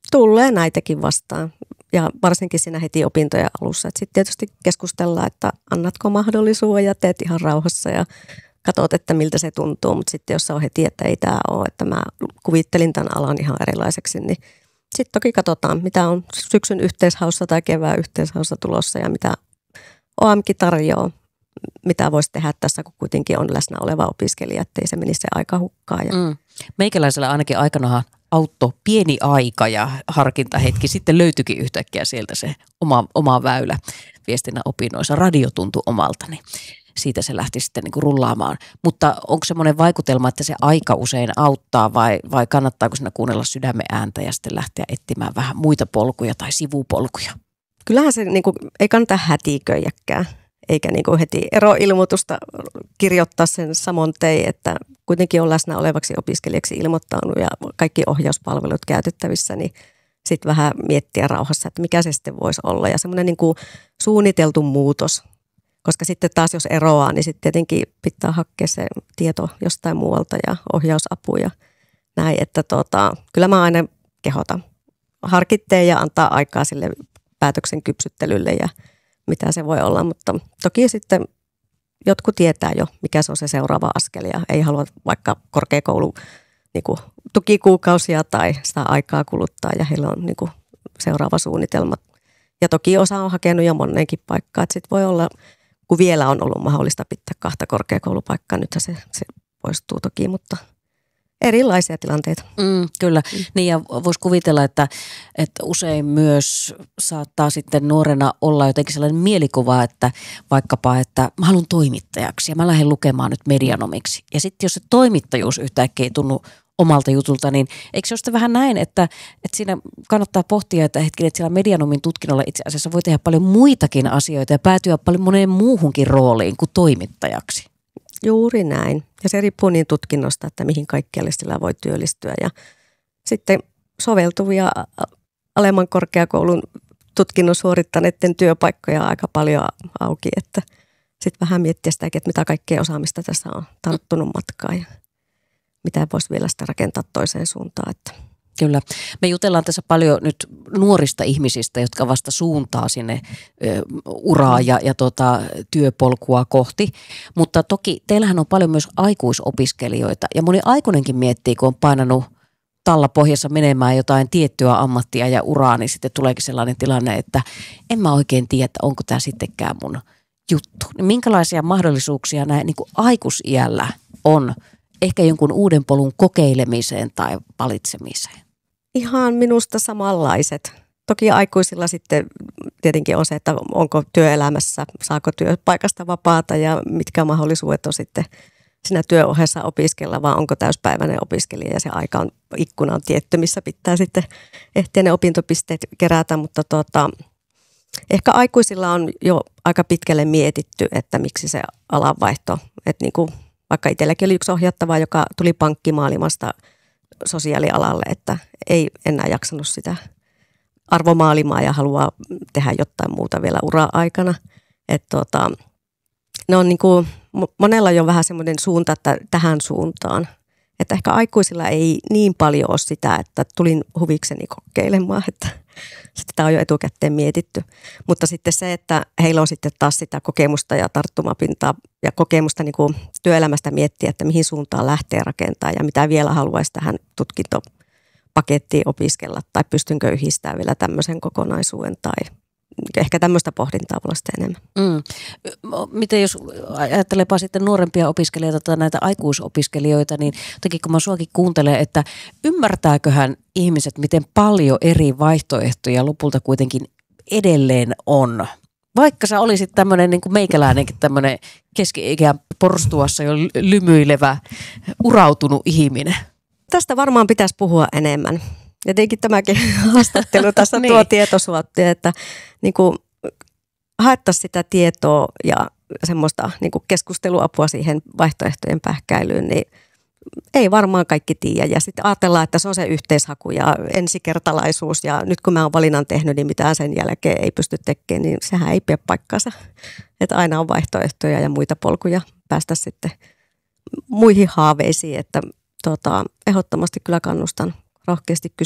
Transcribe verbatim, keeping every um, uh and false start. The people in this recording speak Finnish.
Tulee näitäkin vastaan ja varsinkin siinä heti opintojen alussa. Sitten tietysti keskustellaan, että annatko mahdollisuuden ja teet ihan rauhassa ja katsot, että miltä se tuntuu. Mutta sitten jos se on heti, että ei tämä ole, että mä kuvittelin tämän alan ihan erilaiseksi, niin sitten toki katsotaan, mitä on syksyn yhteishaussa tai kevään yhteishaussa tulossa ja mitä O A M:kin tarjoaa, mitä voisi tehdä tässä, kun kuitenkin on läsnä oleva opiskelija, ettei se menisi se aika hukkaan. Ja mm. Meikäläisellä ainakin aikanahan auttoi pieni aika ja harkintahetki. Sitten löytyikin yhtäkkiä sieltä se oma, oma väylä viestinnän opinnoissa. Radio tuntui omalta, niin siitä se lähti sitten niin kuin rullaamaan. Mutta onko semmoinen vaikutelma, että se aika usein auttaa vai, vai kannattaako siinä kuunnella sydämen ääntä ja sitten lähteä etsimään vähän muita polkuja tai sivupolkuja? Kyllähän se niin kuin, ei kannata hätiköijäkään, eikä niin kuin heti eroilmoitusta kirjoittaa sen samoin tein, että kuitenkin on läsnä olevaksi opiskelijaksi ilmoittanut ja kaikki ohjauspalvelut käytettävissä, niin sitten vähän miettiä rauhassa, että mikä se sitten voisi olla. Ja semmoinen niin kuin suunniteltu muutos, koska sitten taas jos eroaa, niin sitten tietenkin pitää hakea se tieto jostain muualta ja ohjausapu ja näin, että tota, kyllä mä aina kehotan. Harkitteen ja antaa aikaa sille päätöksen kypsyttelylle ja mitä se voi olla, mutta toki sitten jotkut tietää jo, mikä se on se seuraava askel ja ei halua vaikka korkeakoulu niin kuin, tukikuukausia tai sitä aikaa kuluttaa ja heillä on niin kuin, seuraava suunnitelma. Ja toki osa on hakenut jo moneenkin paikkaan, että sitten voi olla, kun vielä on ollut mahdollista pitää kahta korkeakoulupaikkaa, nythän se, se poistuu toki, mutta erilaisia tilanteita. Mm, kyllä, mm. Niin ja voisi kuvitella, että, että usein myös saattaa sitten nuorena olla jotenkin sellainen mielikuva, että vaikkapa, että mä haluan toimittajaksi ja mä lähden lukemaan nyt medianomiksi. Ja sitten jos se toimittajuus yhtäkkiä ei tunnu omalta jutulta, niin eikö se ole sitten vähän näin, että, että siinä kannattaa pohtia, että hetken, että siellä medianomin tutkinnolla itse asiassa voi tehdä paljon muitakin asioita ja päätyä paljon moneen muuhunkin rooliin kuin toimittajaksi. Juuri näin. Ja se riippuu niin tutkinnosta, että mihin kaikkialle sillä voi työllistyä. Ja sitten soveltuvia alemman korkeakoulun tutkinnon suorittaneiden työpaikkoja on aika paljon auki. Että sitten vähän miettiä sitäkin, että mitä kaikkea osaamista tässä on tarttunut matkaan ja mitä voisi vielä sitä rakentaa toiseen suuntaan. Että Kyllä. Me jutellaan tässä paljon nyt nuorista ihmisistä, jotka vasta suuntaa sinne ö, uraa ja, ja tota, työpolkua kohti. Mutta toki teillähän on paljon myös aikuisopiskelijoita ja moni aikuinenkin miettii, kun on painanut talla pohjassa menemään jotain tiettyä ammattia ja uraa, niin sitten tuleekin sellainen tilanne, että en mä oikein tiedä, onko tämä sittenkään mun juttu. Minkälaisia mahdollisuuksia näin niin kuin aikuisiällä on ehkä jonkun uuden polun kokeilemiseen tai valitsemiseen? Ihan minusta samanlaiset. Toki aikuisilla sitten tietenkin on se, että onko työelämässä, saako työpaikasta vapaata ja mitkä mahdollisuudet on sitten siinä työohessa opiskella, vaan onko täyspäiväinen opiskelija ja se aika on, ikkuna on tietty, missä pitää sitten ehtiä ne opintopisteet kerätä, mutta tota, ehkä aikuisilla on jo aika pitkälle mietitty, että miksi se alanvaihto, että niin kuin vaikka itselläkin oli yksi ohjattava, joka tuli pankkimaailmasta sosiaalialalle, että ei enää jaksanut sitä arvomaalimaa ja haluaa tehdä jotain muuta vielä ura-aikana. Että tota, ne on niin kuin, monella jo vähän semmoinen suunta, että tähän suuntaan. Että ehkä aikuisilla ei niin paljon ole sitä, että tulin huvikseni kokeilemaan, että sitä on jo etukäteen mietitty. Mutta sitten se, että heillä on sitten taas sitä kokemusta ja tarttumapintaa ja kokemusta niin kuin työelämästä miettiä, että mihin suuntaan lähtee rakentaa ja mitä vielä haluaisi tähän tutkintopakettiin opiskella tai pystynkö yhdistämään vielä tämmöisen kokonaisuuden tai ehkä tämmöistä pohdintaa voi olla sitten enemmän. Mm. Miten jos ajattelepa sitten nuorempia opiskelijoita tai näitä aikuisopiskelijoita, niin toki kun mä suakin kuuntelen, että ymmärtääköhän ihmiset, miten paljon eri vaihtoehtoja lopulta kuitenkin edelleen on? Vaikka sä olisit tämmöinen niin kuin meikäläinenkin tämmöinen keski-ikään porstuassa jo lymyilevä, urautunut ihminen. Tästä varmaan pitäisi puhua enemmän. Ja tietenkin tämäkin haastattelu tässä niin. Tuo tietoisuutta, että niin kuin haettaisiin sitä tietoa ja semmoista niin kuin keskusteluapua siihen vaihtoehtojen pähkäilyyn, niin ei varmaan kaikki tiedä. Ja sitten ajatellaan, että se on se yhteishaku ja ensikertalaisuus ja nyt kun mä oon valinnan tehnyt, niin mitään sen jälkeen ei pysty tekemään, niin sehän ei pidä paikkaansa. Että aina on vaihtoehtoja ja muita polkuja päästä sitten muihin haaveisiin, että tota, ehdottomasti kyllä kannustan rohkeasti